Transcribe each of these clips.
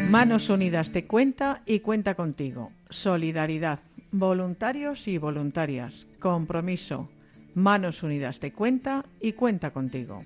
Manos Unidas te cuenta y cuenta contigo. Solidaridad, voluntarios y voluntarias, compromiso. Manos Unidas te cuenta y cuenta contigo.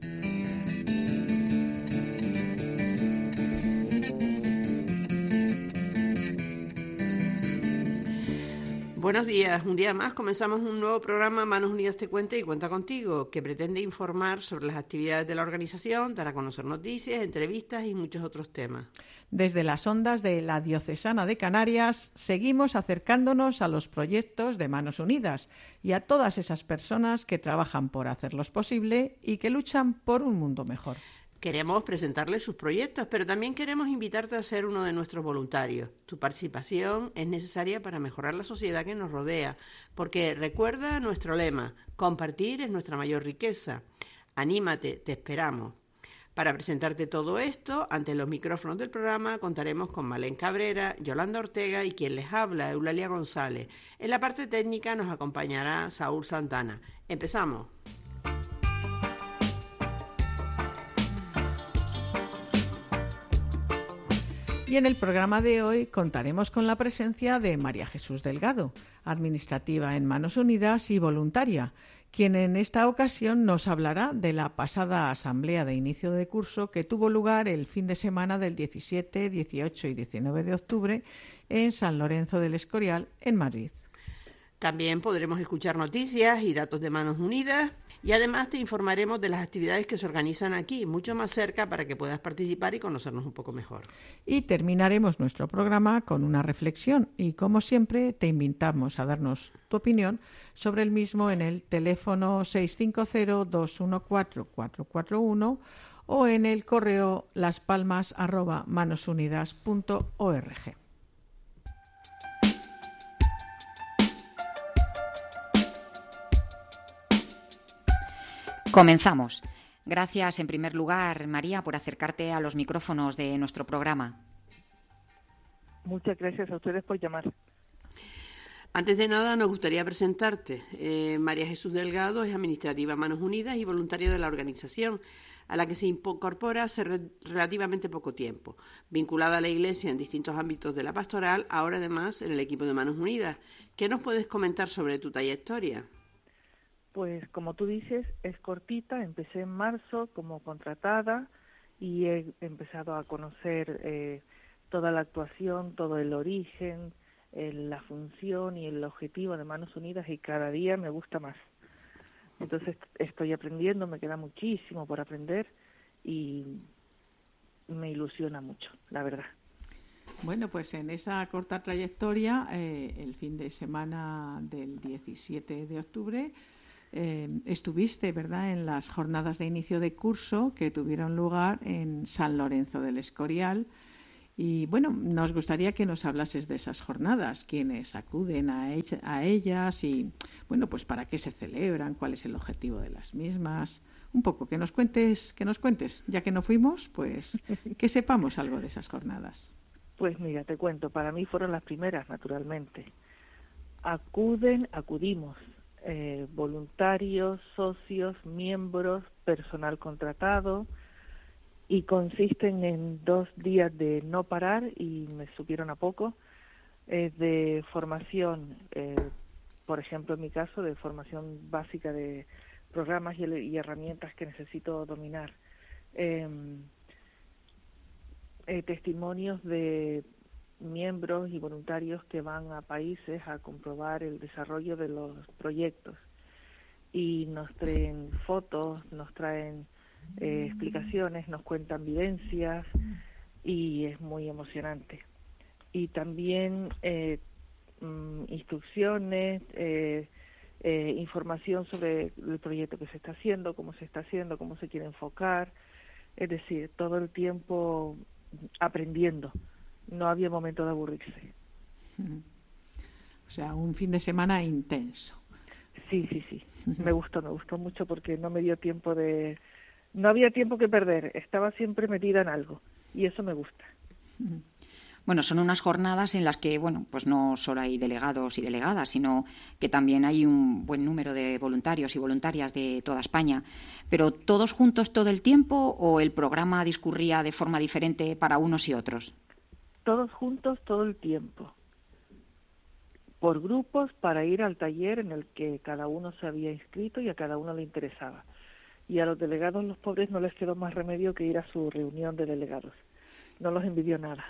Buenos días, un día más comenzamos un nuevo programa Manos Unidas te cuenta y cuenta contigo, que pretende informar sobre las actividades de la organización, dar a conocer noticias, entrevistas y muchos otros temas. Desde las ondas de la Diocesana de Canarias seguimos acercándonos a los proyectos de Manos Unidas y a todas esas personas que trabajan por hacerlos posible y que luchan por un mundo mejor. Queremos presentarles sus proyectos, pero también queremos invitarte a ser uno de nuestros voluntarios. Tu participación es necesaria para mejorar la sociedad que nos rodea, porque recuerda nuestro lema: compartir es nuestra mayor riqueza. Anímate, te esperamos. Para presentarte todo esto, ante los micrófonos del programa contaremos con Malén Cabrera, Yolanda Ortega y quien les habla, Eulalia González. En la parte técnica nos acompañará Saúl Santana. ¡Empezamos! Y en el programa de hoy contaremos con la presencia de María Jesús Delgado, administrativa en Manos Unidas y voluntaria, quien en esta ocasión nos hablará de la pasada asamblea de inicio de curso que tuvo lugar el fin de semana del 17, 18 y 19 de octubre en San Lorenzo del Escorial, en Madrid. También podremos escuchar noticias y datos de Manos Unidas y además te informaremos de las actividades que se organizan aquí, mucho más cerca, para que puedas participar y conocernos un poco mejor. Y terminaremos nuestro programa con una reflexión y, como siempre, te invitamos a darnos tu opinión sobre el mismo en el teléfono 650-214-441 o en el correo laspalmas@manosunidas.org. Comenzamos. Gracias, en primer lugar, María, por acercarte a los micrófonos de nuestro programa. Muchas gracias a ustedes por llamar. Antes de nada, nos gustaría presentarte. María Jesús Delgado es administrativa Manos Unidas y voluntaria de la organización, a la que se incorpora hace relativamente poco tiempo. Vinculada a la Iglesia en distintos ámbitos de la pastoral, ahora además en el equipo de Manos Unidas. ¿Qué nos puedes comentar sobre tu trayectoria? Pues como tú dices, es cortita. Empecé en marzo como contratada y he empezado a conocer toda la actuación, todo el origen, la función y el objetivo de Manos Unidas, y cada día me gusta más. Entonces estoy aprendiendo, me queda muchísimo por aprender y me ilusiona mucho, la verdad. Bueno, pues en esa corta trayectoria, el fin de semana del 17 de octubre, estuviste, ¿verdad?, en las jornadas de inicio de curso que tuvieron lugar en San Lorenzo del Escorial. Y bueno, nos gustaría que nos hablases de esas jornadas, quiénes acuden a ellas y, bueno, pues para qué se celebran, cuál es el objetivo de las mismas. Un poco, que nos cuentes, ya que no fuimos, pues que sepamos algo de esas jornadas. Pues mira, te cuento, para mí fueron las primeras, naturalmente. Acudimos. Voluntarios, socios, miembros, personal contratado, y consisten en 2 días de no parar, y me supieron a poco, de formación, por ejemplo en mi caso, de formación básica de programas y herramientas que necesito dominar, testimonios de miembros y voluntarios que van a países a comprobar el desarrollo de los proyectos y nos traen fotos, nos traen explicaciones, nos cuentan vivencias y es muy emocionante. Y también instrucciones, información sobre el proyecto que se está haciendo, cómo se quiere enfocar, es decir, todo el tiempo aprendiendo. No había momento de aburrirse. O sea, un fin de semana intenso. Sí. Me gustó mucho porque no había tiempo que perder. Estaba siempre metida en algo y eso me gusta. Bueno, son unas jornadas en las que, bueno, pues no solo hay delegados y delegadas, sino que también hay un buen número de voluntarios y voluntarias de toda España. ¿Pero todos juntos todo el tiempo o el programa discurría de forma diferente para unos y otros? todos juntos todo el tiempo, por grupos, para ir al taller en el que cada uno se había inscrito y a cada uno le interesaba. Y a los delegados, los pobres, no les quedó más remedio que ir a su reunión de delegados. No los envidió nada.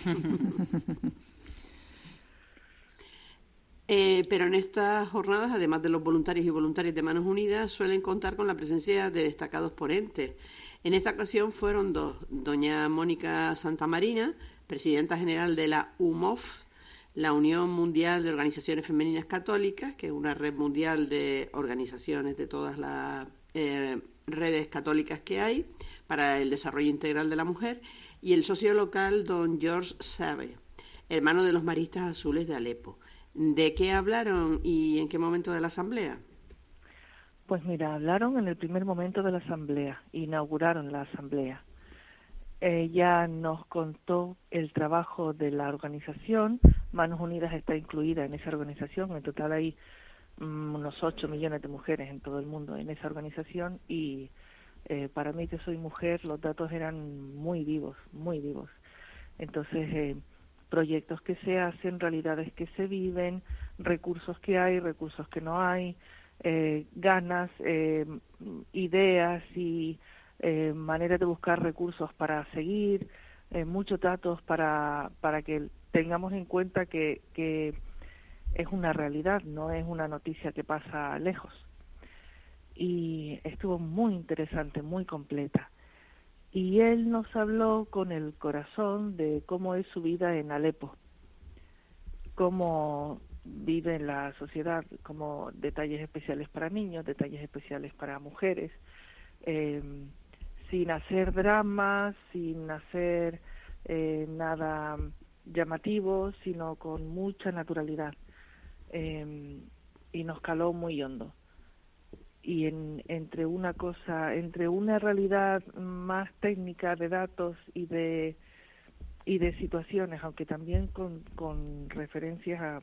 Pero en estas jornadas, además de los voluntarios y voluntarias de Manos Unidas, suelen contar con la presencia de destacados ponentes. En esta ocasión fueron dos: doña Mónica Santamarina, presidenta general de la UMOF, la Unión Mundial de Organizaciones Femeninas Católicas, que es una red mundial de organizaciones de todas las redes católicas que hay para el desarrollo integral de la mujer, y el socio local, don George Sabe, hermano de los Maristas Azules de Alepo. ¿De qué hablaron y en qué momento de la asamblea? Pues mira, hablaron en el primer momento de la asamblea, inauguraron la asamblea. Ella nos contó el trabajo de la organización. Manos Unidas está incluida en esa organización. En total hay unos 8 millones de mujeres en todo el mundo en esa organización, y para mí, que soy mujer, los datos eran muy vivos, muy vivos. Entonces, proyectos que se hacen, realidades que se viven, recursos que hay, recursos que no hay, ganas, ideas y maneras de buscar recursos para seguir, muchos datos para que tengamos en cuenta que es una realidad, no es una noticia que pasa lejos. Y estuvo muy interesante, muy completa. Y él nos habló con el corazón de cómo es su vida en Alepo, cómo vive en la sociedad, como detalles especiales para niños, detalles especiales para mujeres, sin hacer dramas, sin hacer nada llamativo, sino con mucha naturalidad. Y nos caló muy hondo. Y entre una realidad más técnica de datos y de situaciones, aunque también con referencias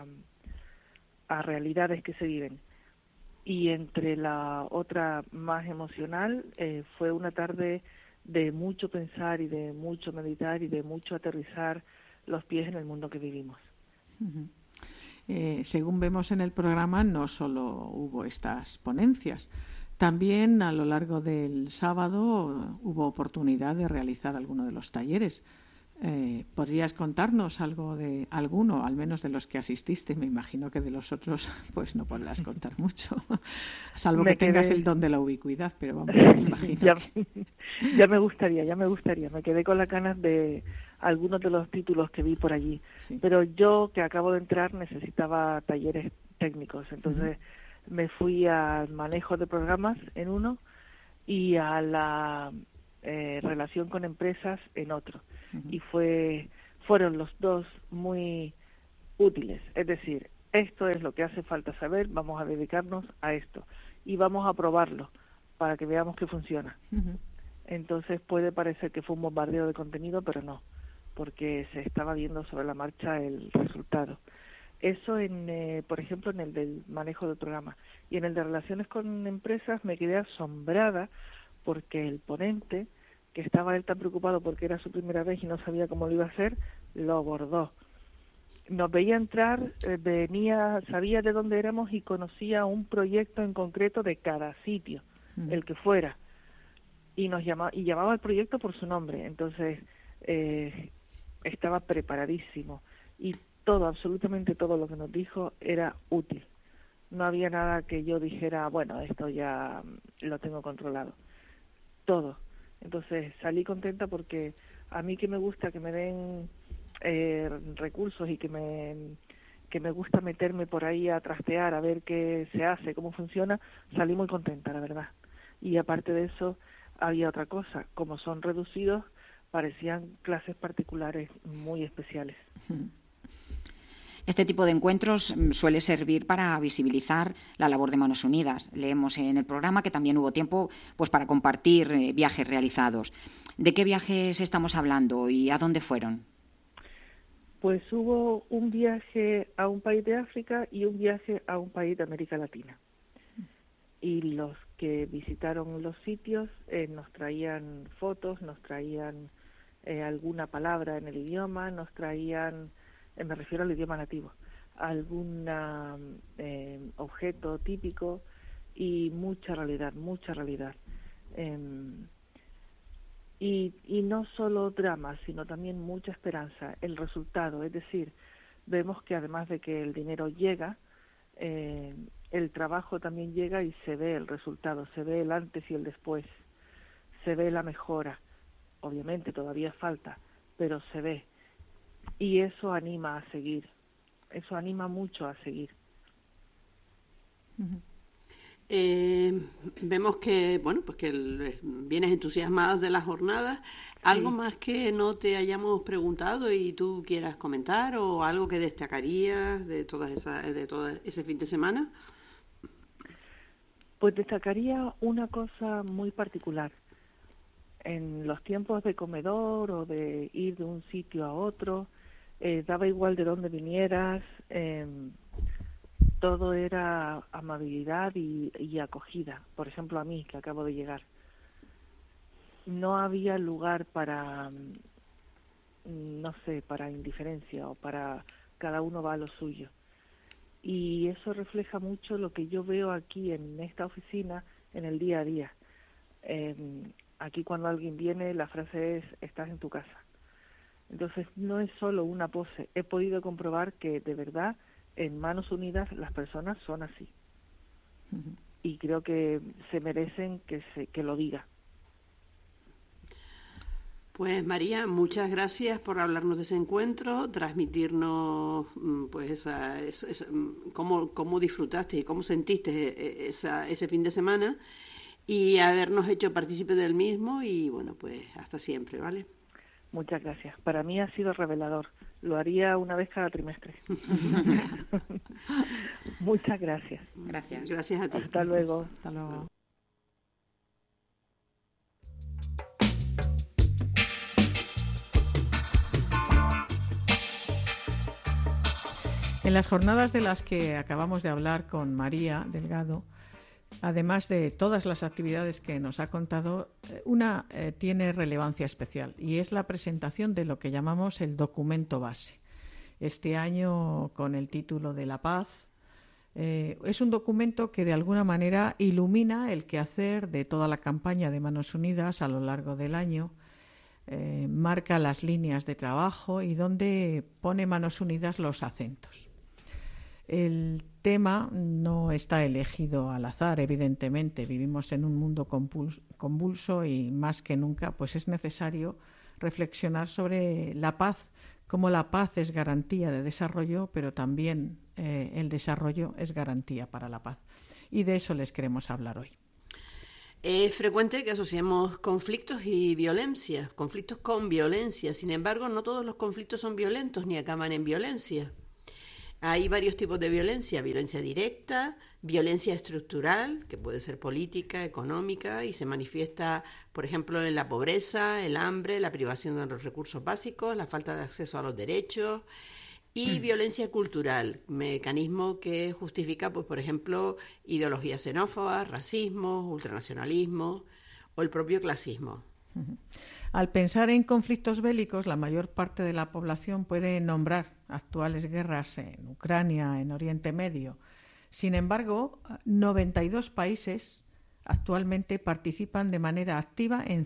a realidades que se viven, y entre la otra más emocional, fue una tarde de mucho pensar y de mucho meditar y de mucho aterrizar los pies en el mundo que vivimos. Uh-huh. Según vemos en el programa, no solo hubo estas ponencias, también a lo largo del sábado hubo oportunidad de realizar alguno de los talleres. ¿Podrías contarnos algo de alguno, al menos de los que asististe? Me imagino que de los otros pues no podrás contar mucho, salvo que tengas el don de la ubicuidad, pero vamos, me imagino. Ya me gustaría. Me quedé con las ganas de algunos de los títulos que vi por allí. Sí. Pero yo, que acabo de entrar, necesitaba talleres técnicos, entonces me fui al manejo de programas en uno y a la relación con empresas en otro. Y fueron los dos muy útiles. Es decir, esto es lo que hace falta saber, vamos a dedicarnos a esto y vamos a probarlo para que veamos que funciona. Entonces puede parecer que fue un bombardeo de contenido, pero no, porque se estaba viendo sobre la marcha el resultado. Eso por ejemplo, en el del manejo del programa. Y en el de relaciones con empresas me quedé asombrada porque el ponente, que estaba él tan preocupado porque era su primera vez y no sabía cómo lo iba a hacer, lo abordó. Nos veía entrar, sabía de dónde éramos y conocía un proyecto en concreto de cada sitio, el que fuera. Y llamaba al proyecto por su nombre. Entonces, estaba preparadísimo. Y absolutamente todo lo que nos dijo era útil. No había nada que yo dijera, bueno, esto ya lo tengo controlado. Todo. Entonces salí contenta porque a mí, que me gusta que me den recursos y que me gusta meterme por ahí a trastear, a ver qué se hace, cómo funciona, salí muy contenta, la verdad. Y aparte de eso, había otra cosa. Como son reducidos, parecían clases particulares muy especiales. Este tipo de encuentros suele servir para visibilizar la labor de Manos Unidas. Leemos en el programa que también hubo tiempo pues para compartir viajes realizados. ¿De qué viajes estamos hablando y a dónde fueron? Pues hubo un viaje a un país de África y un viaje a un país de América Latina. Y los que visitaron los sitios nos traían fotos, nos traían alguna palabra en el idioma, nos traían, me refiero al idioma nativo, algún objeto típico y mucha realidad. Y no solo drama, sino también mucha esperanza, el resultado, es decir, vemos que además de que el dinero llega, el trabajo también llega y se ve el resultado, se ve el antes y el después, se ve la mejora. Obviamente todavía falta, pero se ve. Y eso anima a seguir, eso anima mucho a seguir. Vemos que, bueno, pues que vienes entusiasmada de las jornadas. ¿Algo más que no te hayamos preguntado y tú quieras comentar, o algo que destacarías de todo ese fin de semana? Pues destacaría una cosa muy particular. En los tiempos de comedor o de ir de un sitio a otro, daba igual de dónde vinieras, todo era amabilidad y acogida. Por ejemplo, a mí, que acabo de llegar. No había lugar para, no sé, para indiferencia o para cada uno va a lo suyo. Y eso refleja mucho lo que yo veo aquí en esta oficina en el día a día. Aquí cuando alguien viene, la frase es, estás en tu casa. Entonces no es solo una pose. He podido comprobar que de verdad en Manos Unidas las personas son así. Uh-huh. Y creo que se merecen que lo diga. Pues María, muchas gracias por hablarnos de ese encuentro, transmitirnos pues cómo disfrutaste y cómo sentiste ese fin de semana y habernos hecho partícipe del mismo, y bueno, pues hasta siempre, ¿vale? Muchas gracias. Para mí ha sido revelador. Lo haría una vez cada trimestre. Muchas gracias. Gracias. Gracias a ti. Hasta luego. Hasta luego. En las jornadas de las que acabamos de hablar con María Delgado, además de todas las actividades que nos ha contado, una tiene relevancia especial, y es la presentación de lo que llamamos el documento base. Este año, con el título de La Paz, es un documento que de alguna manera ilumina el quehacer de toda la campaña de Manos Unidas a lo largo del año, marca las líneas de trabajo y donde pone Manos Unidas los acentos. El tema no está elegido al azar, evidentemente. Vivimos en un mundo convulso y más que nunca pues es necesario reflexionar sobre la paz, como la paz es garantía de desarrollo, pero también el desarrollo es garantía para la paz. Y de eso les queremos hablar hoy. Es frecuente que asociemos conflictos y violencia, conflictos con violencia. Sin embargo, no todos los conflictos son violentos ni acaban en violencia. Hay varios tipos de violencia: violencia directa, violencia estructural, que puede ser política, económica, y se manifiesta, por ejemplo, en la pobreza, el hambre, la privación de los recursos básicos, la falta de acceso a los derechos, y violencia cultural, mecanismo que justifica, pues, por ejemplo, ideologías xenófobas, racismo, ultranacionalismo o el propio clasismo. Al pensar en conflictos bélicos, la mayor parte de la población puede nombrar actuales guerras en Ucrania, en Oriente Medio. Sin embargo, 92 países actualmente participan de manera activa en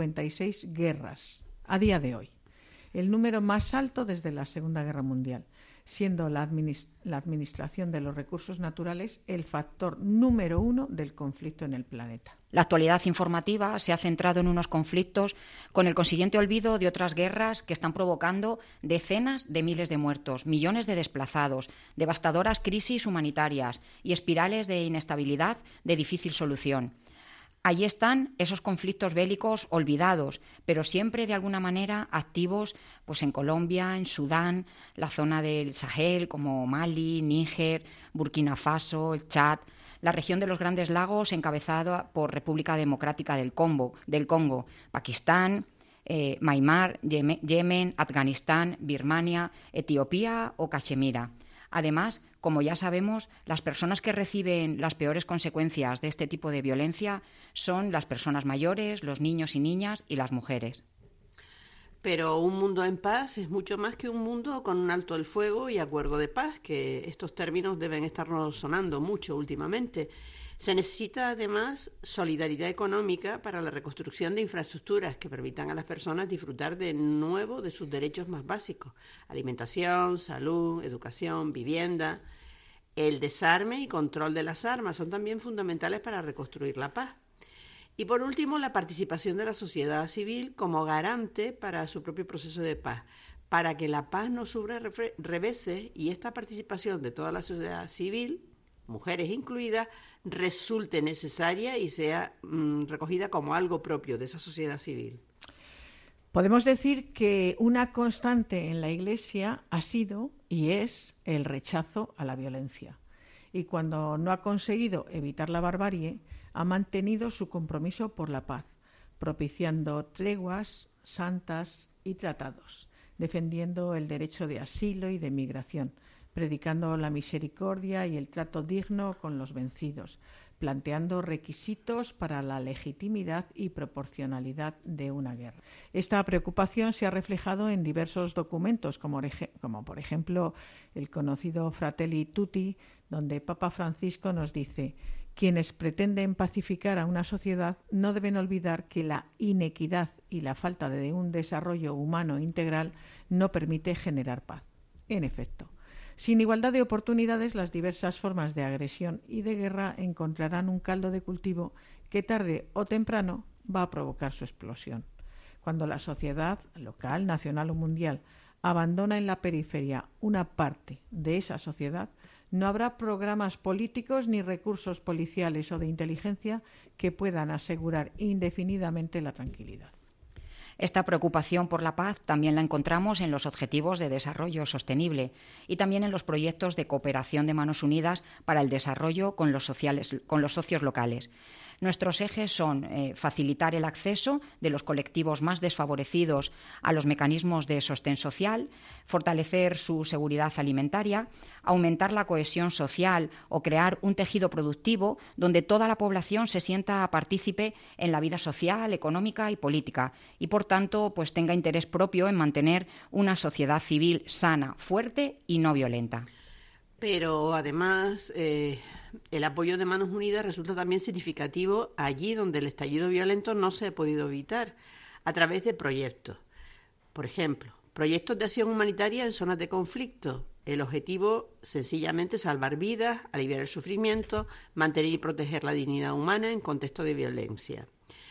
56 guerras a día de hoy, el número más alto desde la Segunda Guerra Mundial, siendo la administración de los recursos naturales el factor número 1 del conflicto en el planeta. La actualidad informativa se ha centrado en unos conflictos con el consiguiente olvido de otras guerras que están provocando decenas de miles de muertos, millones de desplazados, devastadoras crisis humanitarias y espirales de inestabilidad de difícil solución. Allí están esos conflictos bélicos olvidados, pero siempre de alguna manera activos, pues en Colombia, en Sudán, la zona del Sahel como Mali, Níger, Burkina Faso, el Chad, la región de los Grandes Lagos encabezada por República Democrática del Congo, Pakistán, Myanmar, Yemen, Afganistán, Birmania, Etiopía o Cachemira. Además, como ya sabemos, las personas que reciben las peores consecuencias de este tipo de violencia son las personas mayores, los niños y niñas y las mujeres. Pero un mundo en paz es mucho más que un mundo con un alto el fuego y acuerdo de paz, que estos términos deben estarnos sonando mucho últimamente. Se necesita además solidaridad económica para la reconstrucción de infraestructuras que permitan a las personas disfrutar de nuevo de sus derechos más básicos: alimentación, salud, educación, vivienda. El desarme y control de las armas son también fundamentales para reconstruir la paz. Y por último, la participación de la sociedad civil como garante para su propio proceso de paz, para que la paz no sufra reveses y esta participación de toda la sociedad civil, mujeres incluidas, resulte necesaria y sea recogida como algo propio de esa sociedad civil. Podemos decir que una constante en la Iglesia ha sido y es el rechazo a la violencia. Y cuando no ha conseguido evitar la barbarie, ha mantenido su compromiso por la paz, propiciando treguas santas y tratados, defendiendo el derecho de asilo y de migración, predicando la misericordia y el trato digno con los vencidos, planteando requisitos para la legitimidad y proporcionalidad de una guerra. Esta preocupación se ha reflejado en diversos documentos, como por ejemplo el conocido Fratelli Tutti, donde Papa Francisco nos dice: quienes pretenden pacificar a una sociedad no deben olvidar que la inequidad y la falta de un desarrollo humano integral no permite generar paz. En efecto, sin igualdad de oportunidades, las diversas formas de agresión y de guerra encontrarán un caldo de cultivo que tarde o temprano va a provocar su explosión. Cuando la sociedad local, nacional o mundial abandona en la periferia una parte de esa sociedad, no habrá programas políticos ni recursos policiales o de inteligencia que puedan asegurar indefinidamente la tranquilidad. Esta preocupación por la paz también la encontramos en los Objetivos de Desarrollo Sostenible y también en los proyectos de cooperación de Manos Unidas para el desarrollo con los socios locales. Nuestros ejes son facilitar el acceso de los colectivos más desfavorecidos a los mecanismos de sostén social, fortalecer su seguridad alimentaria, aumentar la cohesión social o crear un tejido productivo donde toda la población se sienta partícipe en la vida social, económica y política y, por tanto, pues tenga interés propio en mantener una sociedad civil sana, fuerte y no violenta. Pero además el apoyo de Manos Unidas resulta también significativo allí donde el estallido violento no se ha podido evitar, a través de proyectos. Por ejemplo, proyectos de acción humanitaria en zonas de conflicto. El objetivo, sencillamente, salvar vidas, aliviar el sufrimiento, mantener y proteger la dignidad humana en contexto de violencia.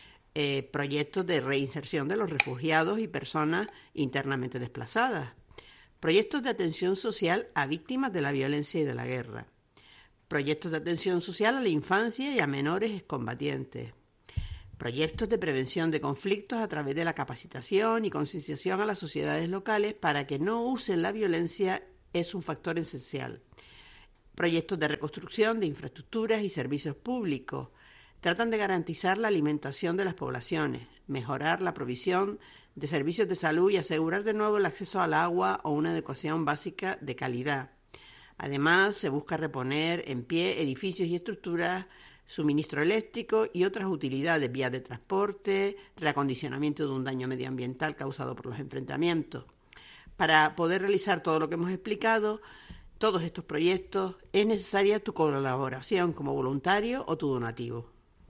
Proyectos de reinserción de los refugiados y personas internamente desplazadas. Proyectos de atención social a víctimas de la violencia y de la guerra. Proyectos de atención social a la infancia y a menores excombatientes. Proyectos de prevención de conflictos a través de la capacitación y concienciación a las sociedades locales para que no usen la violencia es un factor esencial. Proyectos de reconstrucción de infraestructuras y servicios públicos. Tratan de garantizar la alimentación de las poblaciones, mejorar la provisión de servicios de salud y asegurar de nuevo el acceso al agua o una educación básica de calidad. Además, se busca reponer en pie edificios y estructuras, suministro eléctrico y otras utilidades, vías de transporte, reacondicionamiento de un daño medioambiental causado por los enfrentamientos. Para poder realizar todo lo que hemos explicado, todos estos proyectos, es necesaria tu colaboración como voluntario o tu donativo.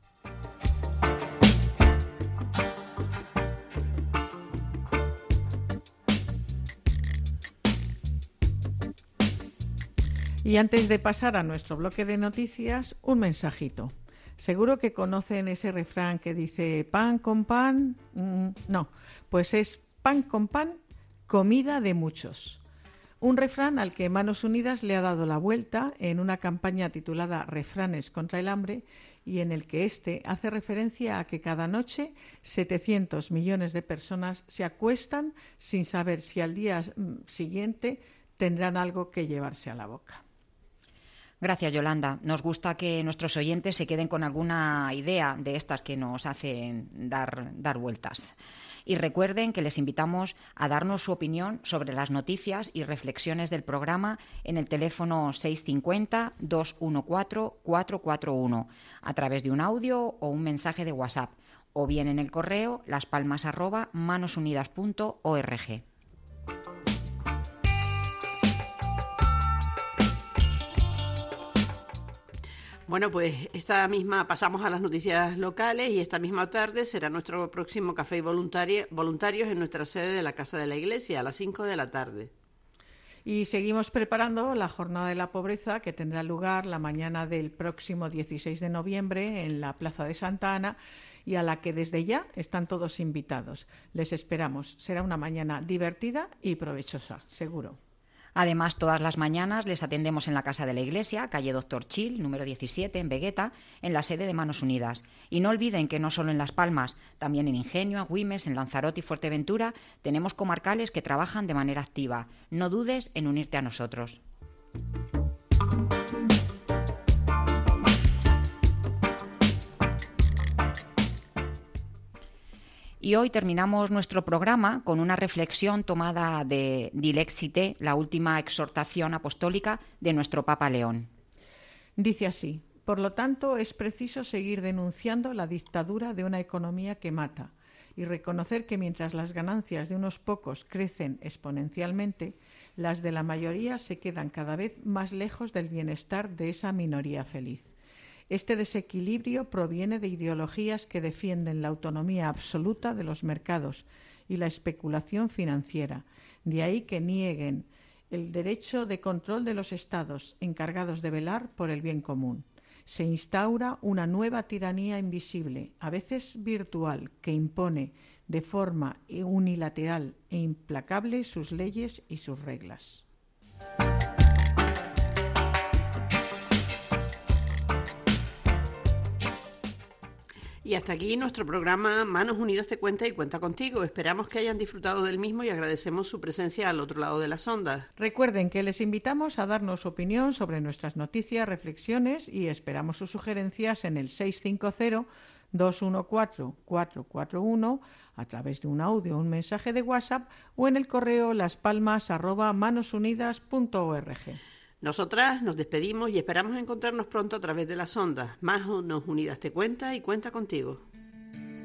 Y antes de pasar a nuestro bloque de noticias, un mensajito. Seguro que conocen ese refrán que dice pan con pan. No, pues es pan con pan, comida de muchos. Un refrán al que Manos Unidas le ha dado la vuelta en una campaña titulada Refranes contra el hambre y en el que hace referencia a que cada noche 700 millones de personas se acuestan sin saber si al día siguiente tendrán algo que llevarse a la boca. Gracias, Yolanda. Nos gusta que nuestros oyentes se queden con alguna idea de estas que nos hacen dar vueltas. Y recuerden que les invitamos a darnos su opinión sobre las noticias y reflexiones del programa en el teléfono 650-214-441, a través de un audio o un mensaje de WhatsApp. o bien en el correo laspalmas@manosunidas.org. Bueno, pues pasamos a las noticias locales y esta misma tarde será nuestro próximo café y voluntarios en nuestra sede de la Casa de la Iglesia a las 5 de la tarde. Y seguimos preparando la Jornada de la Pobreza, que tendrá lugar la mañana del próximo 16 de noviembre en la Plaza de Santa Ana y a la que desde ya están todos invitados. Les esperamos. Será una mañana divertida y provechosa, seguro. Además, todas las mañanas les atendemos en la Casa de la Iglesia, calle Doctor Chil, número 17, en Vegueta, en la sede de Manos Unidas. Y no olviden que no solo en Las Palmas, también en Ingenio, Agüimes, en Lanzarote y Fuerteventura, tenemos comarcales que trabajan de manera activa. No dudes en unirte a nosotros. Y hoy terminamos nuestro programa con una reflexión tomada de Dilexite, la última exhortación apostólica de nuestro Papa León. Dice así: por lo tanto, es preciso seguir denunciando la dictadura de una economía que mata y reconocer que mientras las ganancias de unos pocos crecen exponencialmente, las de la mayoría se quedan cada vez más lejos del bienestar de esa minoría feliz. Este desequilibrio proviene de ideologías que defienden la autonomía absoluta de los mercados y la especulación financiera. De ahí que nieguen el derecho de control de los Estados encargados de velar por el bien común. Se instaura una nueva tiranía invisible, a veces virtual, que impone de forma unilateral e implacable sus leyes y sus reglas. Y hasta aquí nuestro programa Manos Unidas te cuenta y cuenta contigo. Esperamos que hayan disfrutado del mismo y agradecemos su presencia al otro lado de las ondas. Recuerden que les invitamos a darnos su opinión sobre nuestras noticias, reflexiones y esperamos sus sugerencias en el 650-214-441 a través de un audio o un mensaje de WhatsApp o en el correo laspalmas@manosunidas.org. Nosotras nos despedimos y esperamos encontrarnos pronto a través de las ondas. Manos Unidas te cuenta y cuenta contigo.